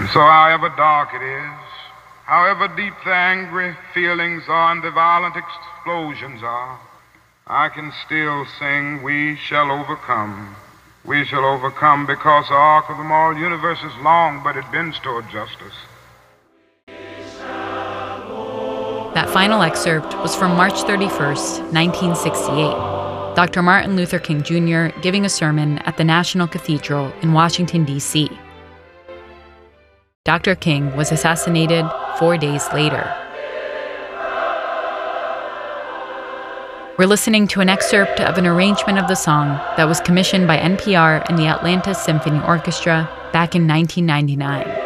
And so however dark it is, however deep the angry feelings are and the violent explosions are, I can still sing, we shall overcome. We shall overcome because the arc of the moral universe is long, but it bends toward justice. That final excerpt was from March 31st, 1968. Dr. Martin Luther King Jr. giving a sermon at the National Cathedral in Washington, D.C. Dr. King was assassinated 4 days later. We're listening to an excerpt of an arrangement of the song that was commissioned by NPR and the Atlanta Symphony Orchestra back in 1999.